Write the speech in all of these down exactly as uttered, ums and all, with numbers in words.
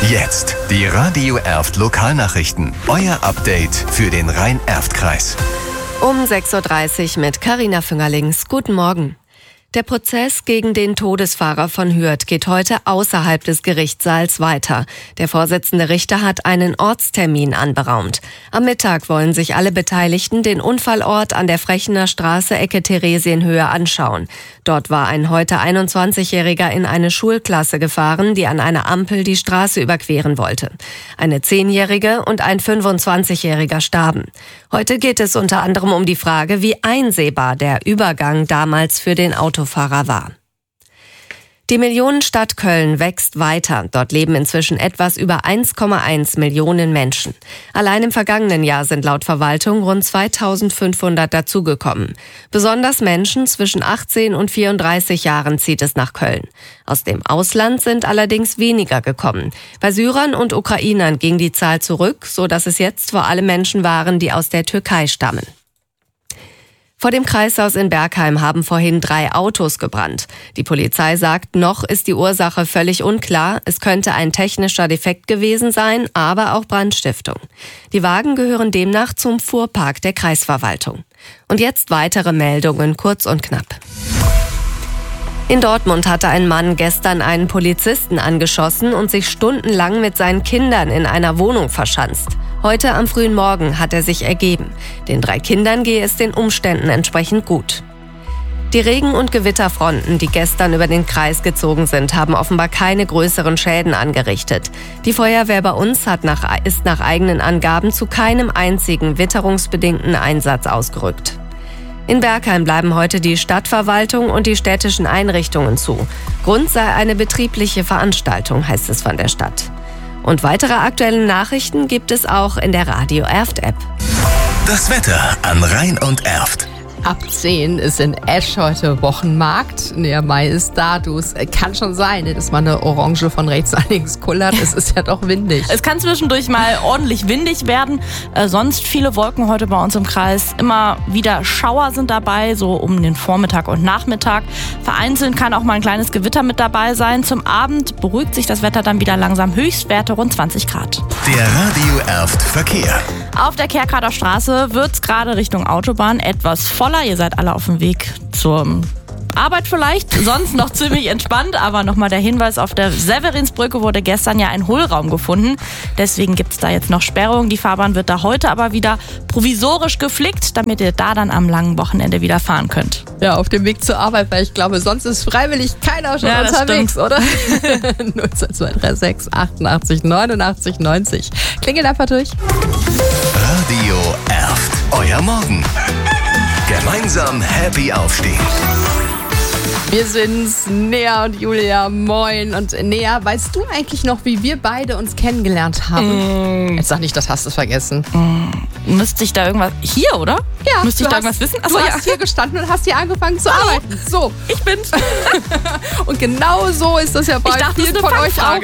Jetzt die Radio Erft Lokalnachrichten. Euer Update für den Rhein-Erft-Kreis. Um sechs Uhr dreißig mit Carina Füngerlings. Guten Morgen. Der Prozess gegen den Todesfahrer von Hürth geht heute außerhalb des Gerichtssaals weiter. Der Vorsitzende Richter hat einen Ortstermin anberaumt. Am Mittag wollen sich alle Beteiligten den Unfallort an der Frechener Straße Ecke Theresienhöhe anschauen. Dort war ein heute einundzwanzigjähriger in eine Schulklasse gefahren, die an einer Ampel die Straße überqueren wollte. Eine zehnjährige und ein fünfundzwanzigjähriger starben. Heute geht es unter anderem um die Frage, wie einsehbar der Übergang damals für den Autofahrer war. Die Millionenstadt Köln wächst weiter. Dort leben inzwischen etwas über eins Komma eins Millionen Menschen. Allein im vergangenen Jahr sind laut Verwaltung rund zweitausendfünfhundert dazugekommen. Besonders Menschen zwischen achtzehn und vierunddreißig Jahren zieht es nach Köln. Aus dem Ausland sind allerdings weniger gekommen. Bei Syrern und Ukrainern ging die Zahl zurück, so dass es jetzt vor allem Menschen waren, die aus der Türkei stammen. Vor dem Kreishaus in Bergheim haben vorhin drei Autos gebrannt. Die Polizei sagt, noch ist die Ursache völlig unklar. Es könnte ein technischer Defekt gewesen sein, aber auch Brandstiftung. Die Wagen gehören demnach zum Fuhrpark der Kreisverwaltung. Und jetzt weitere Meldungen, kurz und knapp. In Dortmund hatte ein Mann gestern einen Polizisten angeschossen und sich stundenlang mit seinen Kindern in einer Wohnung verschanzt. Heute am frühen Morgen hat er sich ergeben. Den drei Kindern gehe es den Umständen entsprechend gut. Die Regen- und Gewitterfronten, die gestern über den Kreis gezogen sind, haben offenbar keine größeren Schäden angerichtet. Die Feuerwehr bei uns hat nach, ist nach eigenen Angaben zu keinem einzigen witterungsbedingten Einsatz ausgerückt. In Bergheim bleiben heute die Stadtverwaltung und die städtischen Einrichtungen zu. Grund sei eine betriebliche Veranstaltung, heißt es von der Stadt. Und weitere aktuelle Nachrichten gibt es auch in der Radio Erft App. Das Wetter an Rhein und Erft. Ab zehn ist in Esch heute Wochenmarkt. Der Mai ist da. Du, es kann schon sein, dass mal eine Orange von rechts nach links kullert. Es ist ja doch windig. Es kann zwischendurch mal ordentlich windig werden. Äh, sonst viele Wolken heute bei uns im Kreis. Immer wieder Schauer sind dabei, so um den Vormittag und Nachmittag. Vereinzelt kann auch mal ein kleines Gewitter mit dabei sein. Zum Abend beruhigt sich das Wetter dann wieder langsam. Höchstwerte rund zwanzig Grad. Der Radio Erft Verkehr. Auf der Kerkrader Straße wird es gerade Richtung Autobahn etwas voller. Ihr seid alle auf dem Weg zur Arbeit vielleicht, sonst noch ziemlich entspannt. Aber nochmal der Hinweis, auf der Severinsbrücke wurde gestern ja ein Hohlraum gefunden. Deswegen gibt es da jetzt noch Sperrungen. Die Fahrbahn wird da heute aber wieder provisorisch geflickt, damit ihr da dann am langen Wochenende wieder fahren könnt. Ja, auf dem Weg zur Arbeit, weil ich glaube, sonst ist freiwillig keiner schon ja, unterwegs, stimmt. oder? null zwei drei sechs achtundachtzig neunundachtzig neunzig. Klingelt einfach durch. Radio Erft. Euer Morgen. Gemeinsam happy aufstehen. Wir sind's, Nea und Julia, moin. Und Nea, weißt du eigentlich noch, wie wir beide uns kennengelernt haben? Mm. Jetzt sag nicht, das hast du vergessen. Mm. Müsste ich da irgendwas... Hier, oder? Ja. Müsste ich da hast, irgendwas wissen? Achso, du ja. hast hier gestanden und hast hier angefangen zu Hallo. arbeiten. So. Ich bin's. Und genau so ist das ja bei ich dachte, vielen das ist eine von euch auch.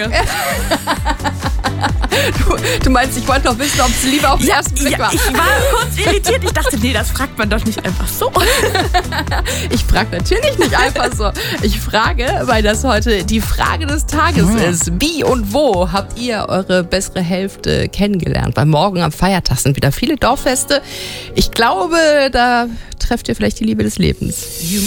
Du, du meinst, ich wollte noch wissen, ob es lieber auf den ja, ersten Blick ja, war. Ich war kurz irritiert. Ich dachte, nee, das fragt man doch nicht einfach so. Ich frage natürlich nicht einfach so. Ich frage, weil das heute die Frage des Tages mhm. ist. Wie und wo habt ihr eure bessere Hälfte kennengelernt? Weil morgen am Feiertag sind wieder viele Dorffeste. Ich glaube, da trefft ihr vielleicht die Liebe des Lebens.